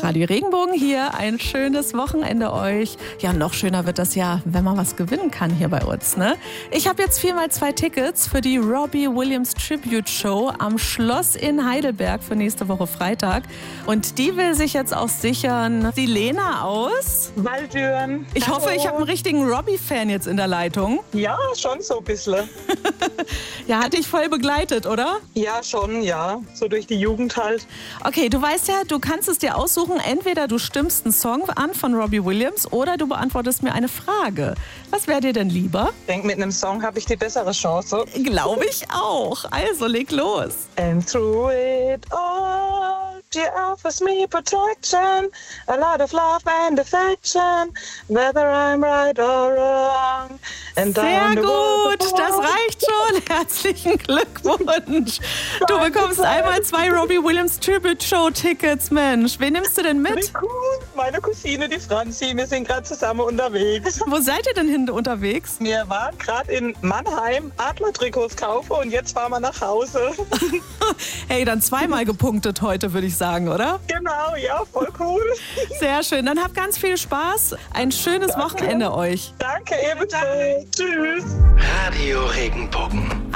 Radio Regenbogen hier. Ein schönes Wochenende euch. Ja, noch schöner wird das ja, wenn man was gewinnen kann hier bei uns, ne? Ich habe jetzt 4x2 Tickets für die Robbie Williams Tribute Show am Schloss in Heidelberg für nächste Woche Freitag. Und die will sich jetzt auch sichern. Die Lena aus Waldürn. Ich hoffe, ich habe einen richtigen Robbie-Fan jetzt in der Leitung. Ja, schon so ein bisschen. Ja, hat dich voll begleitet, oder? Ja, schon, ja. So durch die Jugend halt. Okay, du weißt ja, du kannst es dir aussuchen. Entweder du stimmst einen Song an von Robbie Williams oder du beantwortest mir eine Frage. Was wäre dir denn lieber? Ich denke, mit einem Song habe ich die bessere Chance. Glaube ich auch. Also, leg los. And through it all, she offers me protection, a lot of love and affection, whether I'm right or wrong. And Sehr gut, das reicht schon. Herzlichen Glückwunsch. Du bekommst einmal 2 Robbie Williams Tribute Show Tickets, Mensch. Wen nimmst du denn mit? Cool. Meine Cousine, die Franzi, wir sind gerade zusammen unterwegs. Wo seid ihr denn hin unterwegs? Wir waren gerade in Mannheim Adlertrikots kaufen und jetzt fahren wir nach Hause. Hey, dann zweimal gepunktet heute, würde ich sagen, oder? Genau, ja, voll cool. Sehr schön, dann habt ganz viel Spaß. Ein schönes Wochenende euch. Danke, ebenso. Tschüss. Radio Regenbogen.